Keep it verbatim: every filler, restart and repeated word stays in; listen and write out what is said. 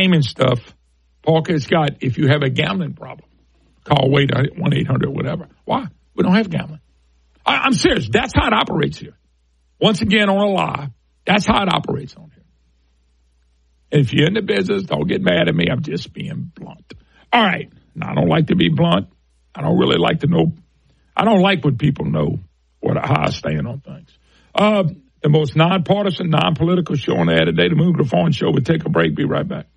gaming stuff, Parker, it's got, if you have a gambling problem, call wait one eight hundred whatever. Why? We don't have gambling. I, I'm serious. That's how it operates here. Once again, on a lie, that's how it operates on here. And if you're in the business, don't get mad at me. I'm just being blunt. All right. Now, I don't like to be blunt. I don't really like to know. I don't like when people know what how I stand on things. Uh, the most nonpartisan, non-political show on the air today, the Moon Griffon Show. We'll take a break. Be right back.